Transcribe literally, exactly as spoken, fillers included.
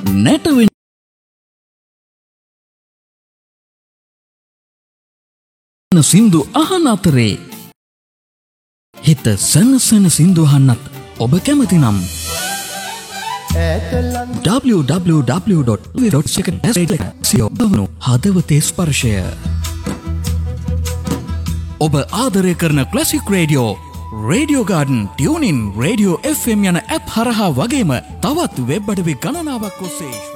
නැටවෙන සින්දු අහන අතරේ හිත සනසන සින්දු අහන්නත් ඔබ කැමති නම් w w w dot second හදවතේ ස්පර්ශය ඔබ ආදරය කරන classic radio radio garden tuning radio F M යන ඇප් හරහා වගේම තවත් වෙබ් අඩවි ගණනාවක් ඔස්සේ